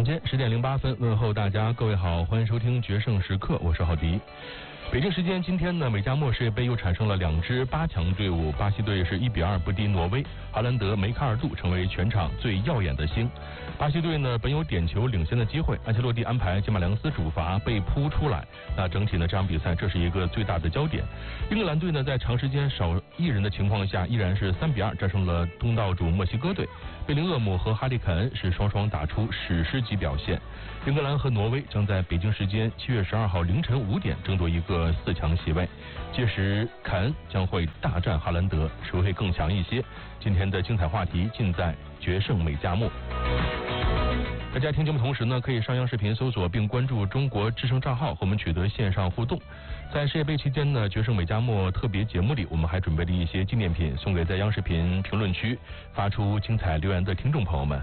晚间10:08，问候大家，各位好，欢迎收听决胜时刻，我是浩迪。北京时间今天呢，美加墨世界杯又产生了2支8强队伍，巴西队是1-2不敌挪威，哈兰德、梅开二度，成为全场最耀眼的星。巴西队呢本有点球领先的机会，安切洛蒂安排金马良斯主罚被扑出来。那整体呢这场比赛这是一个最大的焦点。英格兰队呢在长时间少一人的情况下，依然是3-2战胜了东道主墨西哥队。贝林厄姆和哈利凯恩是双双打出史诗级表现。英格兰和挪威将在北京时间7月12号凌晨5点争夺一个4强席位，届时凯恩将会大战哈兰德，谁会更强一些？今天的精彩话题尽在决胜美加墨。大家听节目同时呢，可以上央视频搜索并关注中国之声账号，和我们取得线上互动。在世界杯期间呢，决胜美加墨特别节目里，我们还准备了一些纪念品送给在央视频评论区发出精彩留言的听众朋友们。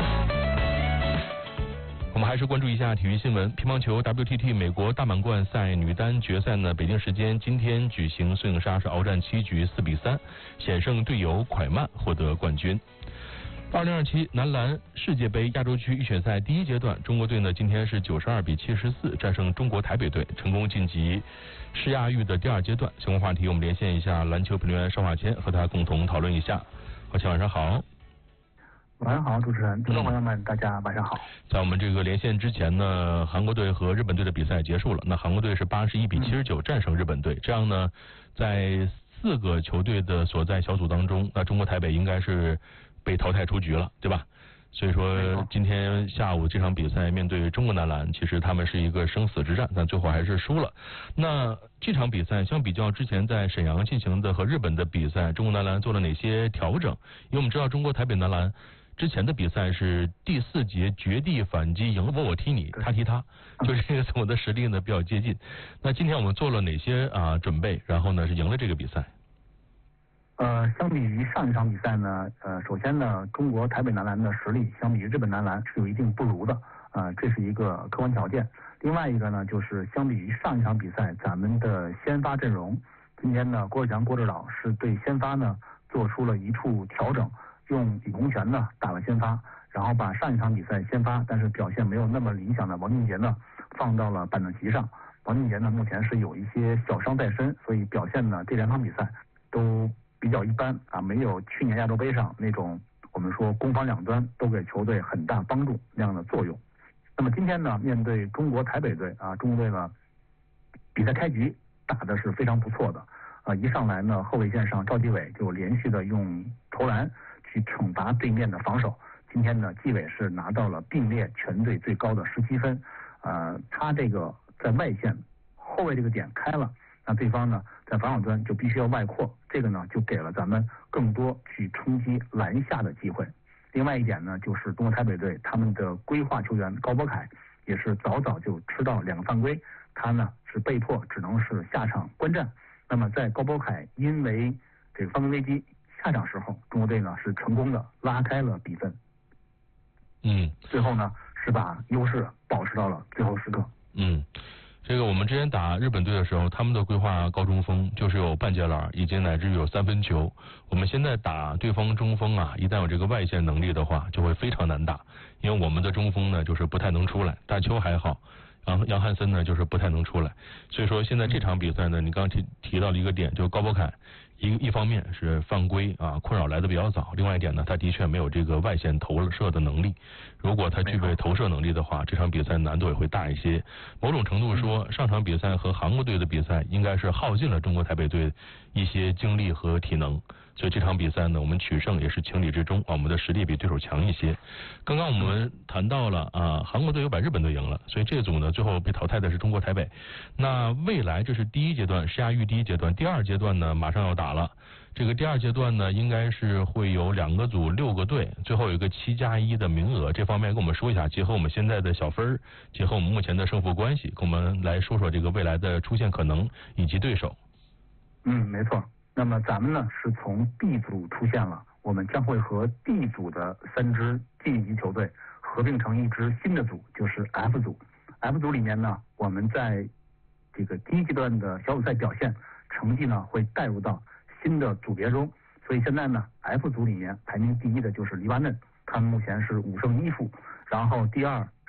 我们还是关注一下体育新闻。乒乓球 WTT 美国大满贯赛女单决赛呢，北京时间今天举行，孙颖莎是鏖战7局4-3，险胜队友蒯曼获得冠军。2027男篮世界杯亚洲区预选赛第一阶段，中国队呢今天是92-74战胜中国台北队，成功晋级世亚预的第2阶段。相关话题我们连线一下篮球评论员邵华谦，和他共同讨论一下。华谦晚上好。 晚上好，主持人，听众朋友们，大家晚上好。 在我们这个连线之前呢，韩国队和日本队的比赛结束了。那韩国队是81-79战胜日本队，这样呢，在4个球队的所在小组当中，那中国台北应该是被淘汰出局了，对吧？所以说今天下午这场比赛面对中国男篮，其实他们是一个生死之战，但最后还是输了。那这场比赛相比较之前在沈阳进行的和日本的比赛，中国男篮做了哪些调整？因为我们知道中国台北男篮之前的比赛是第4节绝地反击赢了我踢你，他踢他，就是这个我的实力呢比较接近。那今天我们做了哪些准备？然后呢是赢了这个比赛。 相比于上一场比赛呢，首先呢，中国台北男篮的实力相比于日本男篮是有一定不如的，这是一个客观条件。另外一个呢，就是相比于上一场比赛，咱们的先发阵容，今天呢，郭志强郭指导是对先发呢做出了一处调整，用李洪权呢打了先发，然后把上一场比赛先发但是表现没有那么理想的王俊杰呢放到了板凳席上。王俊杰呢目前是有一些小伤在身，所以表现呢这2场比赛都比较一般没有去年亚洲杯上那种我们说攻防两端都给球队很大帮助那样的作用。那么今天呢，面对中国台北队中国队呢比赛开局打的是非常不错的一上来呢，后卫线上赵继伟就连续的用投篮去惩罚对面的防守。今天呢，继伟是拿到了并列全队最高的17分，他这个在外线后卫这个点开了，那对方呢在防守端就必须要外扩，这个呢就给了咱们更多去冲击篮下的机会。另外一点呢，就是中国台北队他们的规划球员高博凯也是早早就吃到2个犯规，他呢是被迫只能是下场观战。那么在高博凯因为这个犯规危机下场时候，中国队呢是成功的拉开了比分。最后呢是把优势保持到了最后时刻。 这个我们之前打日本队的时候，他们的规划高中锋就是有半截篮，以及乃至于有3分球。我们现在打对方中锋一旦有这个外线能力的话，就会非常难打，因为我们的中锋呢就是不太能出来，大邱还好，杨汉森呢就是不太能出来。所以说现在这场比赛呢，你刚刚提到了一个点，就是高博凯一方面是犯规困扰来的比较早，另外一点呢，他的确没有这个外线投射的能力。如果他具备投射能力的话，这场比赛难度也会大一些。某种程度说，上场比赛和韩国队的比赛应该是耗尽了中国台北队一些精力和体能，所以这场比赛呢，我们取胜也是情理之中，我们的实力比对手强一些。刚刚我们谈到了韩国队又把日本队赢了，所以这组呢最后被淘汰的是中国台北。那未来这是第1阶段世亚预第1阶段，第2阶段呢马上要打了。这个第2阶段呢，应该是会有2个组6个队，最后有一个7+1的名额。这方面跟我们说一下，结合我们现在的小分，结合我们目前的胜负关系，跟我们来说说这个未来的出现可能以及对手。 没错。那么咱们呢是从 D 组出现了，我们将会和 D 组的3支晋级球队合并成一支新的组，就是 F 组。F 组里面呢，我们在这个第1阶段的小组赛表现成绩呢会带入到新的组别中，所以现在呢 F 组里面排名第1的就是黎巴嫩，他们目前是5胜1负，然后第2是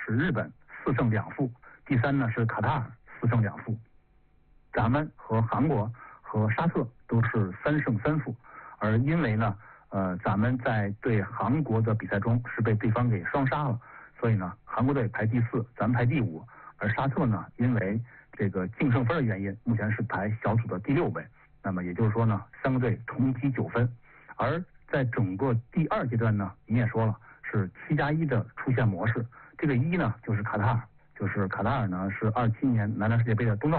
是日本4胜2负，第3呢是卡塔尔4胜2负。咱们和韩国和沙特都是3胜3负，而因为呢，咱们在对韩国的比赛中是被对方给双杀了，所以呢，韩国队排第4，咱们排第5，而沙特呢，因为这个净胜分的原因，目前是排小组的第6位。那么也就是说呢，3个队同积9分。而在整个第2阶段呢，你也说了是7+1的出线模式，这个1呢就是卡塔尔，就是卡塔尔呢是27年男篮世界杯的东道